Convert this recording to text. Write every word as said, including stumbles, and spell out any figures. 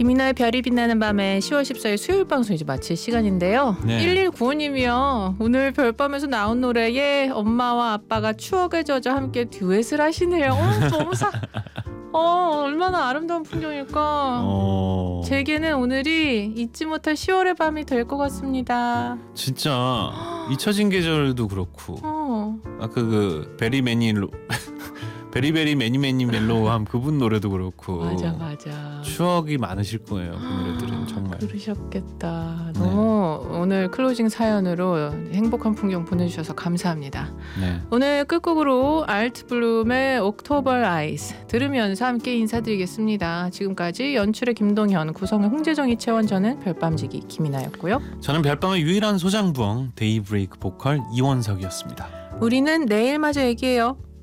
김이나의 별이 빛나는 밤에 시월 십사일 수요일 방송 이제 마칠 시간인데요. 네. 일일구오님이요. 오늘 별밤에서 나온 노래에 엄마와 아빠가 추억에 젖어 함께 듀엣을 하시네요. 어, 너무 사... 어, 얼마나 아름다운 풍경일까. 어... 제게는 오늘이 잊지 못할 시월의 밤이 될 것 같습니다. 진짜 잊혀진 계절도 그렇고 어. 아까 그 베리 매니로 베리베리 매니매니 멜로우함 그분 노래도 그렇고 맞아 맞아. 추억이 많으실 거예요. 그 노래들은 정말. 그러셨겠다. 네. 너무 오늘 클로징 사연으로 행복한 풍경 보내주셔서 감사합니다. 네. 오늘 끝곡으로 알트블룸의 옥토버 아이스 들으면서 함께 인사드리겠습니다. 지금까지 연출의 김동현, 구성의 홍재정, 이채원, 저는 별밤지기 김이나였고요. 저는 별밤의 유일한 소장부엉 데이브레이크 보컬 이원석이었습니다. 우리는 내일 마저 얘기해요.